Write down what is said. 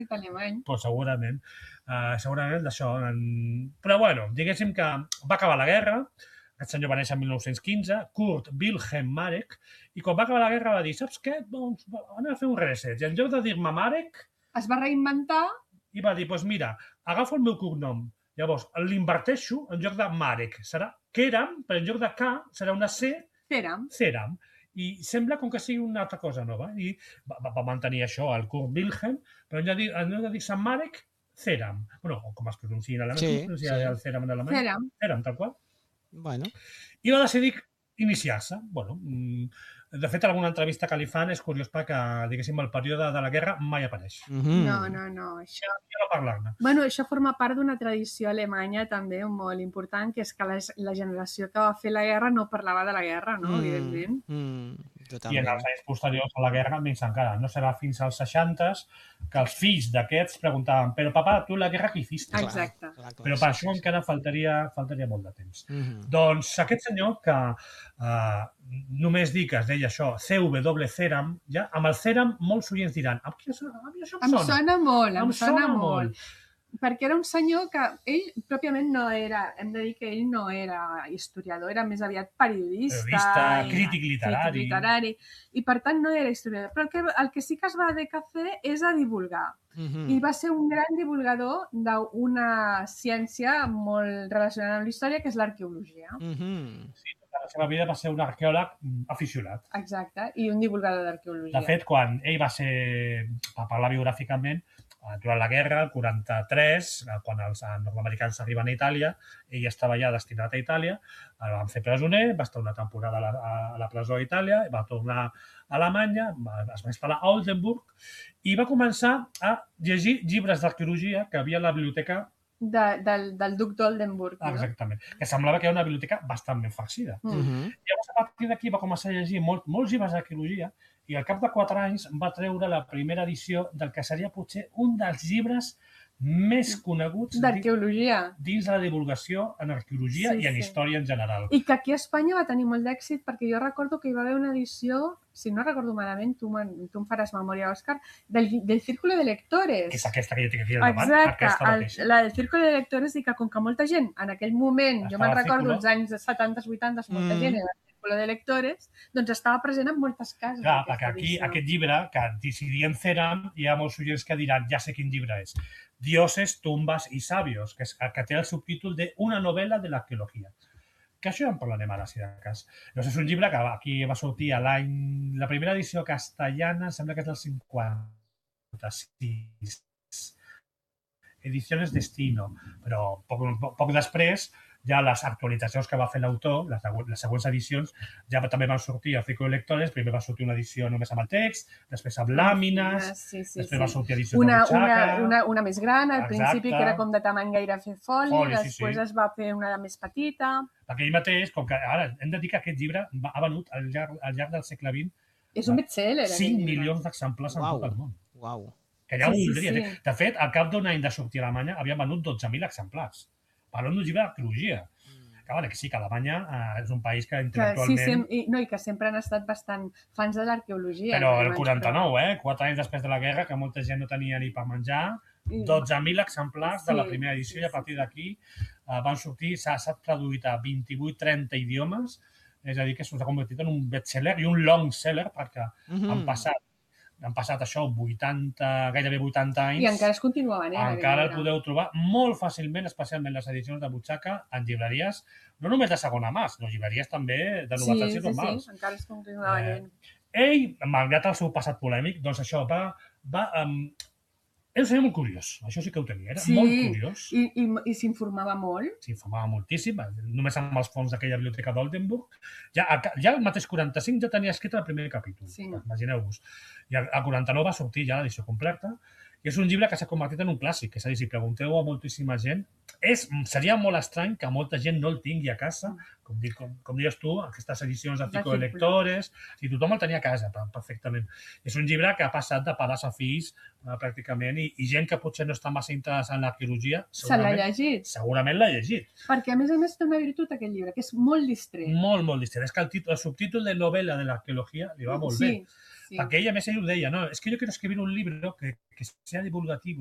alemany. Pues segurament d'això. Però bueno, diguéssim que va acabar la guerra, aquest senyor va néixer en 1915, Kurt Wilhelm Marek, i quan va acabar la guerra va dir, saps què? Doncs anem a fer un reset. I en lloc de dir-me Marek, Es va reinventar. I va dir, doncs mira, agafo el meu cognom. Llavors, l'inverteixo, en lloc de Marek serà Keram, però en lloc de K serà una C, Ceram. I sembla com que sigui una altra cosa nova. I va mantenir això, el Kurt Wilhelm, però en lloc de dir Sant Marek, Ceram. Bueno, com es pronuncia en alemany, com es pronuncia el Ceram en alemany? Ceram, tal qual. Bueno. I va decidir iniciar-se. Bueno, de fet, alguna entrevista que li fan és curiós perquè, diguéssim, el període de la guerra mai apareix. No. Això no parlar-ne. Bueno, això forma part d'una tradició alemanya també molt important, que és que la generació que va fer la guerra no parlava de la guerra, no? Evidentment. I en els anys posteriors a la guerra, menys encara. No serà fins als 60s que els fills d'aquests preguntaven però papa, tu la guerra què hiciste? Exacte. Però per això encara faltaria molt de temps. Doncs aquest senyor que només dir que es deia això, CW Ceram, ja, amb el Ceram molts oients diran a mi això em sona. Em sona molt. Perquè era un senyor que ell pròpiament no era, hem de dir que ell no era historiador, era més aviat periodista, crític literari. I per tant no era historiador. Però el que sí que es va dedicar a fer és a divulgar. I va ser un gran divulgador d'una ciència molt relacionada amb la història, que és l'arqueologia. Sí, tota la seva vida va ser un arqueòleg aficionat. Exacte, i un divulgador d'arqueologia. De fet, quan ell va ser, per parlar biogràficament, durant la guerra, el 43, quan els nord-americans arriben a Itàlia, ell estava ja destinat a Itàlia, el van fer presoner, va estar una temporada a la presó a Itàlia, va tornar a Alemanya, es va instal·lar a Oldenburg i va començar a llegir llibres d'arqueologia que havia a la biblioteca del duc d'Oldenburg. Exactament. Que semblava que era una biblioteca bastant ben farcida. Llavors, a partir d'aquí va començar a llegir molts llibres d'arqueologia i al cap de 4 anys va treure la primera edició del que seria potser un dels llibres més coneguts d'arqueologia dins de la divulgació en arqueologia i en història en general. I que aquí a Espanya va tenir molt d'èxit perquè jo recordo que hi va haver una edició, si no recordo malament, tu em faràs memòria, Òscar, del Círculo de Lectores. Que és aquesta que jo tinc aquí al davant, aquesta mateixa. La del Círculo de Lectores, i que com que molta gent en aquell moment, jo me'n recordo els anys 70, 80, molta gent era el Círculo de Lectores, doncs estava present en moltes cases. Clar, perquè aquí aquest llibre, que si diem Ceram, hi ha molts oients que diran, ja sé quin llibre és. Dioses, tumbas y sabios, que té el subtítol de Una novela de l'arqueologia. Que això ja en parlarem ara, si de cas. Llavors és un llibre que aquí va sortir l'any... La primera edició castellana sembla que és del 56. Ediciones Destino. Però poc després, ja les actualitzacions que va fer l'autor, les següents edicions, ja també van sortir a Círculo de Lectores. Primer va sortir una edició només amb el text, després amb làmines, després va sortir edició de butxaca. Una més gran, al principi, que era com de tamany gaire fer foli, després es va fer una més petita. Perquè ell mateix, com que ara hem de dir que aquest llibre ha venut al llarg del segle XX és un best-seller. 5 milions d'exemplars en tot el món. Uau. Que ja ho voldria. De fet, al cap d'un any de sortir a Alemanya havien venut 12.000 exemplars. Parlem d'un llibre d'arqueologia. Que sí, que Alemanya és un país que intel·lectualment... I que sempre han estat bastant fans de l'arqueologia. Però el 49, 4 anys després de la guerra, que molta gent no tenia ni per menjar, 12.000 exemplars de la primera edició i a partir d'aquí van sortir, s'ha traduït a 28-30 idiomes, és a dir, que s'ha convertit en un best-seller i un long-seller perquè han passat això gairebé 80 anys. I encara es continua venent. Encara el podeu trobar molt fàcilment, especialment les edicions de butxaca, en llibreries, no només de segona mà, sinó llibreries també de novetats i normals. Sí, encara es continua venent. Ell, malgrat el seu passat polèmic, doncs això era un senyor molt curiós, això sí que ho tenia, era molt curiós. I s'informava molt. S'informava moltíssim, només amb els fons d'aquella biblioteca d'Oldenburg. Ja el mateix 45 ja tenia escrit el primer capítol, imagineu-vos. I el 49 va sortir ja l'edició completa. I és un llibre que s'ha convertit en un clàssic, és a dir, si pregunteu a moltíssima gent, seria molt estrany que molta gent no el tingui a casa, com dius tu, aquestes edicions de Círculo de Lectores, si tothom el tenia a casa, perfectament. És un llibre que ha passat de pares a fills, pràcticament, i gent que potser no està massa interessada en l'arqueologia, se l'ha llegit. Segurament l'ha llegit. Perquè, a més, té una virtut aquest llibre, que és molt distret. Molt distret. És que el subtítol de novela de l'arqueologia li va molt bé. Perquè ella, a més, ella ho deia, no, es que yo quiero escribir un libro que sea divulgativo